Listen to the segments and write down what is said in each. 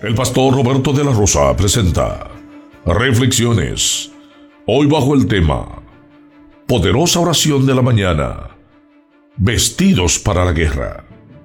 El pastor Roberto de la Rosa presenta Reflexiones, hoy bajo el tema Poderosa oración de la mañana, vestidos para la guerra.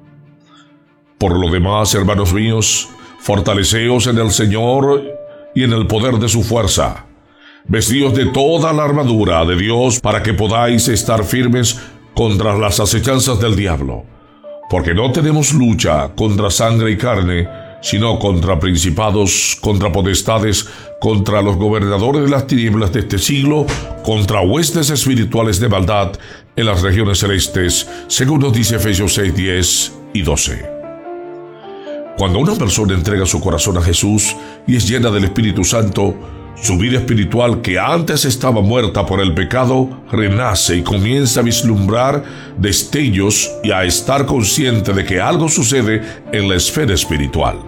Por lo demás, hermanos míos, fortaleceos en el Señor y en el poder de su fuerza, vestidos de toda la armadura de Dios para que podáis estar firmes contra las acechanzas del diablo, porque no tenemos lucha contra sangre y carne, sino contra principados, contra potestades, contra los gobernadores de las tinieblas de este siglo, contra huestes espirituales de maldad en las regiones celestes, según nos dice Efesios 6, 10 y 12. Cuando una persona entrega su corazón a Jesús y es llena del Espíritu Santo, su vida espiritual, que antes estaba muerta por el pecado, renace y comienza a vislumbrar destellos y a estar consciente de que algo sucede en la esfera espiritual.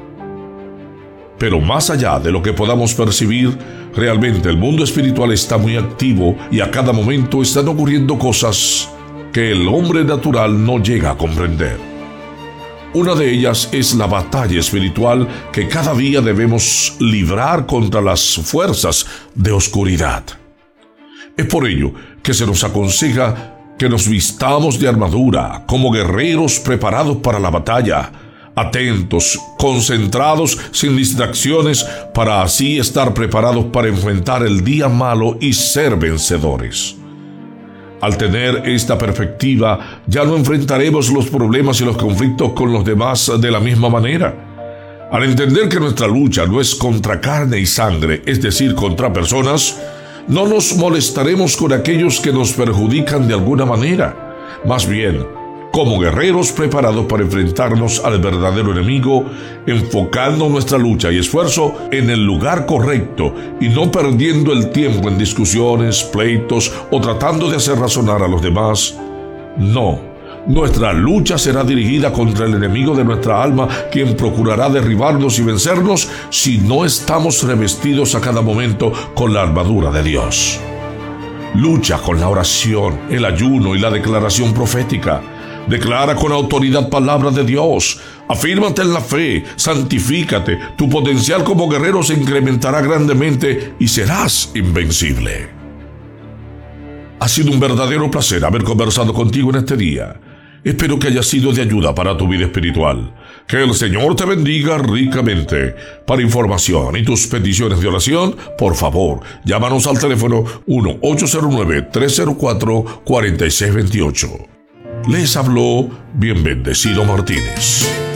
Pero más allá de lo que podamos percibir, realmente el mundo espiritual está muy activo y a cada momento están ocurriendo cosas que el hombre natural no llega a comprender. Una de ellas es la batalla espiritual que cada día debemos librar contra las fuerzas de oscuridad. Es por ello que se nos aconseja que nos vistamos de armadura como guerreros preparados para la batalla, atentos, concentrados, sin distracciones, para así estar preparados para enfrentar el día malo y ser vencedores. Al tener esta perspectiva, ya no enfrentaremos los problemas y los conflictos con los demás de la misma manera. Al entender que nuestra lucha no es contra carne y sangre, es decir, contra personas, no nos molestaremos con aquellos que nos perjudican de alguna manera. Más bien, como guerreros preparados para enfrentarnos al verdadero enemigo, enfocando nuestra lucha y esfuerzo en el lugar correcto y no perdiendo el tiempo en discusiones, pleitos o tratando de hacer razonar a los demás. No, nuestra lucha será dirigida contra el enemigo de nuestra alma, quien procurará derribarnos y vencernos si no estamos revestidos a cada momento con la armadura de Dios. Lucha con la oración, el ayuno y la declaración profética. Declara con autoridad palabra de Dios. Afírmate en la fe, santifícate. Tu potencial como guerrero se incrementará grandemente y serás invencible. Ha sido un verdadero placer haber conversado contigo en este día. Espero que haya sido de ayuda para tu vida espiritual. Que el Señor te bendiga ricamente. Para información y tus peticiones de oración, por favor, llámanos al teléfono 1-809-304-4628. Les habló Bien Bendecido Martínez.